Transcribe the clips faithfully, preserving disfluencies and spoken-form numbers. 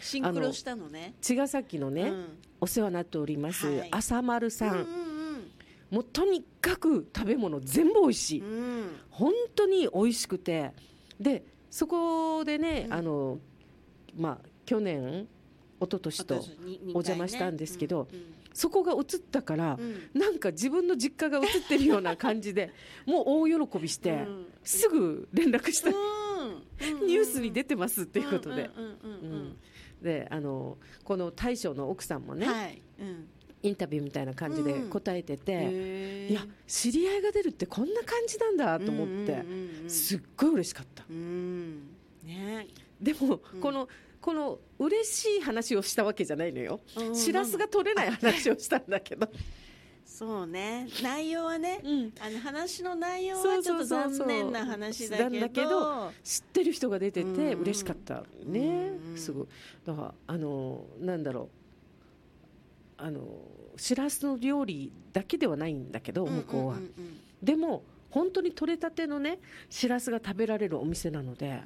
シンクロしたのね。 茅ヶ崎のね、うん、お世話になっております、はい、朝丸さん、うんうんうん、もうとにかく食べ物全部美味しい、うん、本当に美味しくて、でそこでね、うん、あのまあ去年一昨年とお邪魔したんですけど、ね、うんうん、そこが映ったから、うん、なんか自分の実家が映ってるような感じでもう大喜びして、うん、すぐ連絡した、うん、ニュースに出てますっていうことで、であのこの大将の奥さんもね、はい、うん、インタビューみたいな感じで答えてて、うん、いや知り合いが出るってこんな感じなんだと思って、うんうんうん、すっごい嬉しかった、うんね、でも、うん、このこの嬉しい話をしたわけじゃないのよ、うん、しらすが取れない話をしたんだけどそうね、内容はね、うん、あの話の内容はちょっと残念な話だけ ど, なんだけど知ってる人が出てて嬉しかったね、うん、すごい。だからあのなんだろう、あのしらすの料理だけではないんだけど向こうは、うんうんうんうん、でも本当に取れたてのねしらすが食べられるお店なので、うん、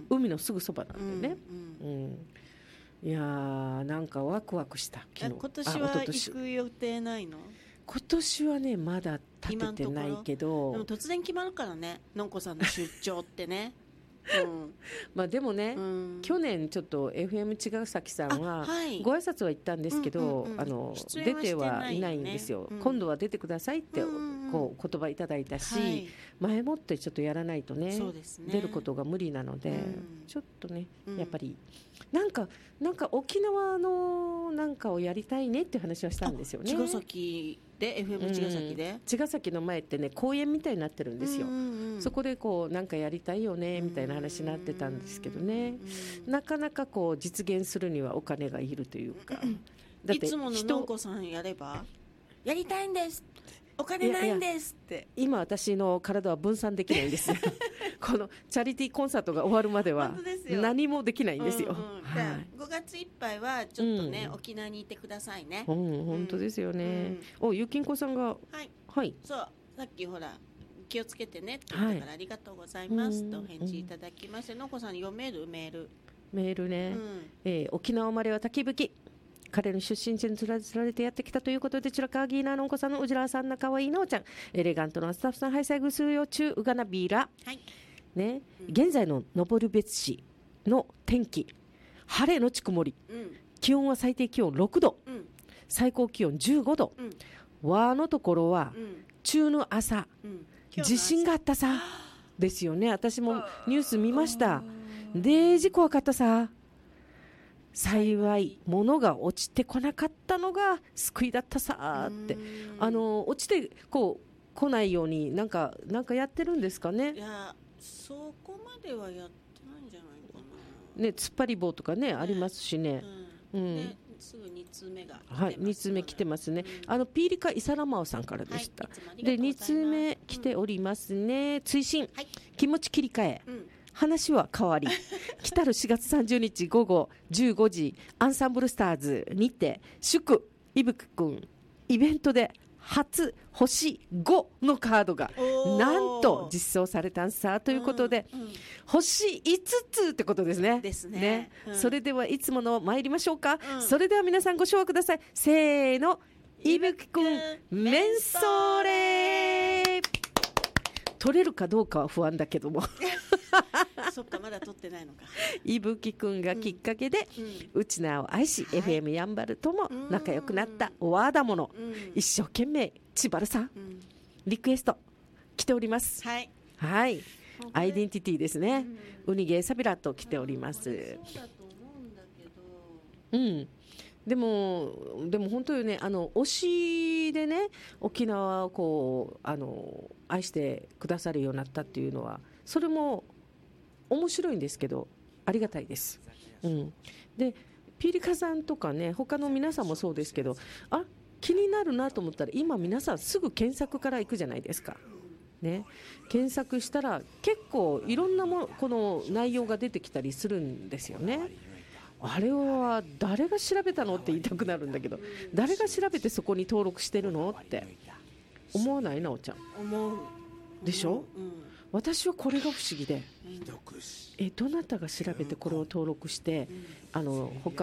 海のすぐそばなんでね、うんうんうん、いやーなんかワクワクした。昨日今年は行く予定ないの？ 今年はねまだ立ててないけど、 でも突然決まるからね、のんこさんの出張ってねうん、 まあでもね、うん、去年ちょっと エフエム 茅ヶ崎さんはご挨拶は行ったんですけど、うんうんうん、あの出てはいないんですよ、うん、今度は出てくださいってこう言葉いただいたし、はい、前もってちょっとやらないと ね, そうですね出ることが無理なので、うん、ちょっとねやっぱりなんかなんか沖縄のなんかをやりたいねって話はしたんですよね。 茅ヶ崎で エフエム 茅ヶ崎で、 茅ヶ崎の前ってね公園みたいになってるんですよ、うんうんうん、そこでこうなんかやりたいよねみたいな話になってたんですけどね、うんうん、なかなかこう実現するにはお金がいるというか、うん、 だっていつもののんこさんやればやりたいんですお金ないんですって。 いやいや今私の体は分散できないんですこのチャリティーコンサートが終わるまでは何もできないんですよ、うんうん、 はい、ごがついっぱいはちょっとね、うん、沖縄にいてくださいね、 うん、本当ですよね、うん、おゆきんこさんがはい、はい、そうさっきほら気をつけてねって言ったから、はい、ありがとうございますとお返事いただきまして、のんこさん読めるメールメールね、うん、えー、沖縄生まれは滝吹彼の出身地につられてやってきたということで、チュラカーギーナーのんこさんのうじらさんなかわいいのおちゃん、エレガントなスタッフさん、ハイサイグスーヨ中うがなビーラ、はいね、うん、現在の登別市の天気、晴れのち曇り、うん、気温は最低気温ろくど、うん、最高気温じゅうごど、うん、和のところは、うん、中の朝、うん、地震があったさですよね。私もニュース見ました。デージ怖かったさ。幸い物が落ちてこなかったのが救いだったさって、あの落ちてこう来ないようになんかなんかやってるんですかね。 いやそこまではやってないんじゃないかな、ね、突っ張り棒とか ね, ねありますしね、 うんうんね、すぐに通目が来てます、 はい、に通目来てますね、うん、あのピーリカイサラマオさんからでした、はい、でに通目来ておりますね、うん、追伸、はい、気持ち切り替え、うん、話は変わり来たるしがつさんじゅうにち午後じゅうごじアンサンブルスターズにて祝いぶくくんイベントで初星ごのカードがなんと実装されたんさということで、うんうん、星いつつってことですね。 ですね。 ね、うん、それではいつもの参りましょうか、 うん、 それでは皆さんご唱和ください。せーの、いぶきくんメンソーレ。取れるかどうかは不安だけどもそっかまだ取ってないのか。 いぶきくんがきっかけで、うん、うちなを愛し、はい、エフエム やんばるとも仲良くなったワーダモノ、うん、一生懸命千原さん、うん、リクエスト来ております。 はい、 はい、アイデンティティですね、うん、ウニゲーサビラと来ております。 そうだと思うんだけど、 うん、でもでも本当よね、あの推しでね沖縄をこうあの愛してくださるようになったっていうのはそれも面白いんですけどありがたいです、うん、でピリカさんとかね他の皆さんもそうですけど、あ気になるなと思ったら今皆さんすぐ検索から行くじゃないですか、ね、検索したら結構いろんなものこの内容が出てきたりするんですよね。あれは誰が調べたのって言いたくなるんだけど、誰が調べてそこに登録してるのって思わないなおちゃん。 思うでしょ、 うん、 私はこれが不思議で、えどなたが調べてこれを登録して、あの他